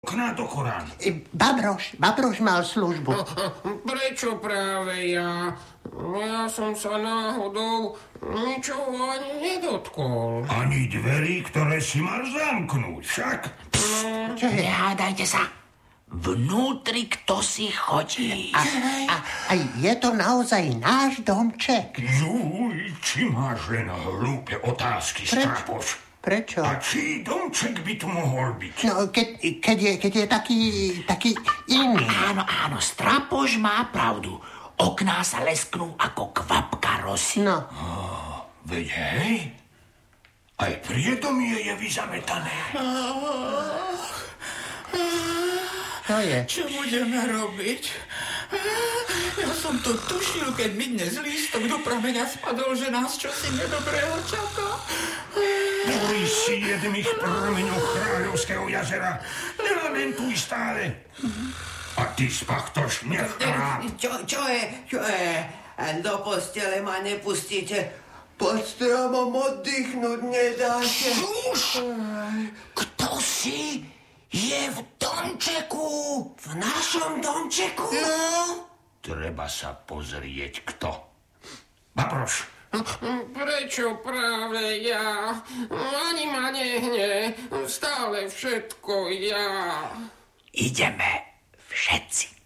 okná do Korán. Babroš mal službu. Prečo práve ja? Ja som sa náhodou ničoho ani nedotkol. Ani dverí, ktoré si mal zamknúť, však? Čo je? Nehádajte sa. Vnútri kto si chodí. A je to naozaj náš domček? Juj, či máš len hlúpe otázky, Strapoš? Prečo? A čí domček by tu mohol byť? No, keď je taký iný. Áno, Strapoš má pravdu. Okná sa lesknú ako kvapka rosy. No. Veď hej, aj priedomie je vyzametané. To je. Čo budeme robiť? Ja som to tušil, keď mi dnes lístok do prameňa spadol, že nás čosi nedobrého čaká. Pri 7 prameňoch Kráľovského jazera nelamentuj stále. A ty, Spachtoš, nechráp. Čo je? Do postele ma nepustíte. Pod stromom oddychnúť nedáte. Už! Kto si je v domčeku? V našom domčeku? No? Treba sa pozrieť, kto. Babroš. Prečo práve ja? Ani ma nehne. Stále všetko ja. Ideme všetci.